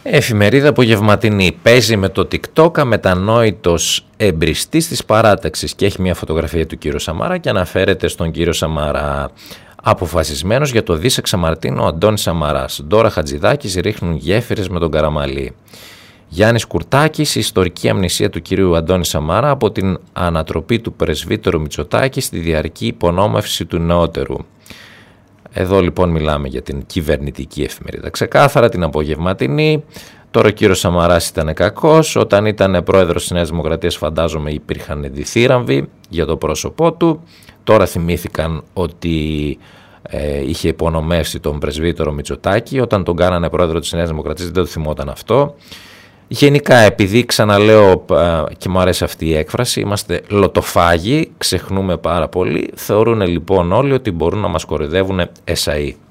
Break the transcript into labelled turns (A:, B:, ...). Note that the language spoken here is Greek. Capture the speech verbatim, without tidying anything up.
A: Εφημερίδα απογευματινή. Παίζει με το TikTok αμετανόητος εμπριστής της παράταξης και έχει μια φωτογραφία του κύριου Σαμαρά και αναφέρεται στον κύριο Σαμαρά. Αποφασισμένος για το δις εξαμαρτίνο ο Αντώνης Σαμαράς. Ντόρα Χατζηδάκης ρίχνουν γέφυρες με τον Καραμαλή. Γιάννης Κουρτάκης, η ιστορική αμνησία του κυρίου Αντώνη Σαμαρά από την ανατροπή του πρεσβύτερου Μητσοτάκη στη διαρκή υπονόμευση του νεότερου. Εδώ λοιπόν μιλάμε για την κυβερνητική εφημερίδα. Ξεκάθαρα την απογευματινή. Τώρα ο κύριος Σαμαράς ήταν κακός. Όταν ήταν πρόεδρος της Νέας Δημοκρατίας, φαντάζομαι υπήρχαν διθύραμβοι για το πρόσωπό του. Τώρα θυμήθηκαν ότι ε, είχε υπονομεύσει τον πρεσβύτερο Μητσοτάκη. Όταν τον κάνανε πρόεδρο της Νέας Δημοκρατίας δεν το θυμόταν αυτό. Γενικά, επειδή ξαναλέω και μου αρέσει αυτή η έκφραση, είμαστε λοτοφάγοι, ξεχνούμε πάρα πολύ, θεωρούν λοιπόν όλοι ότι μπορούν να μας κοροϊδεύουν εσαΐ.